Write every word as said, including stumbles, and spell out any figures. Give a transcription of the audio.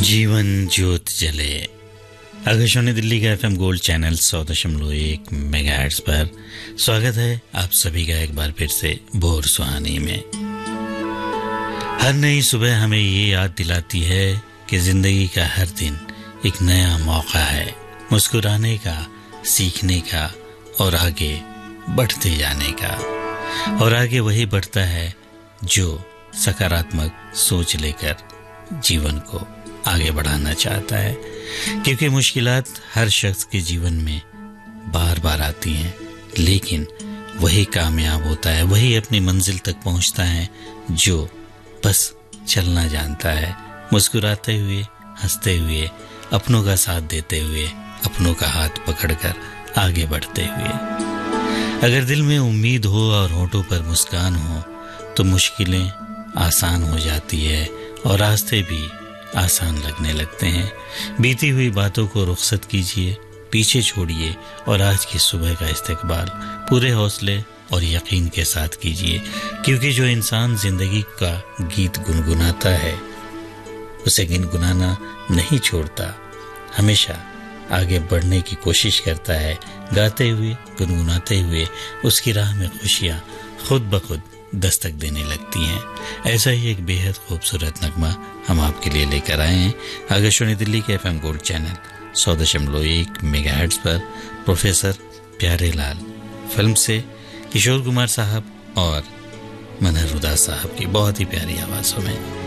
जीवन ज्योत जले। आकाशवाणी दिल्ली का एफएम गोल्ड चैनल सौ दशमलव एक मेगाहर्ट्ज पर स्वागत है आप सभी का एक बार फिर से भोर सुहानी में। हर नई सुबह हमें ये याद दिलाती है कि जिंदगी का हर दिन एक नया मौका है मुस्कुराने का, सीखने का और आगे बढ़ते जाने का। और आगे वही बढ़ता है जो सकारात्मक सोच लेकर जीवन को आगे बढ़ाना चाहता है, क्योंकि मुश्किलात हर शख्स के जीवन में बार बार आती हैं, लेकिन वही कामयाब होता है, वही अपनी मंजिल तक पहुंचता है जो बस चलना जानता है, मुस्कुराते हुए, हंसते हुए, अपनों का साथ देते हुए, अपनों का हाथ पकड़कर आगे बढ़ते हुए। अगर दिल में उम्मीद हो और होठों पर मुस्कान हो तो मुश्किलें आसान हो जाती है और रास्ते भी आसान लगने लगते हैं। बीती हुई बातों को रुखसत कीजिए, पीछे छोड़िए और आज की सुबह का इस्तकबाल पूरे हौसले और यकीन के साथ कीजिए, क्योंकि जो इंसान जिंदगी का गीत गुनगुनाता है उसे गुनगुनाना नहीं छोड़ता, हमेशा आगे बढ़ने की कोशिश करता है। गाते हुए, गुनगुनाते हुए उसकी राह में खुशियाँ खुद ब खुद दस्तक देने लगती हैं। ऐसा ही एक बेहद खूबसूरत नगमा हम आपके लिए लेकर आए हैं आकाशवाणी दिल्ली के एफएम गोल्ड चैनल सौ दशमलव एक मेगाहर्ट्ज पर। प्रोफेसर प्यारे लाल फिल्म से किशोर कुमार साहब और मनहर उदास साहब की बहुत ही प्यारी आवाज़ों में।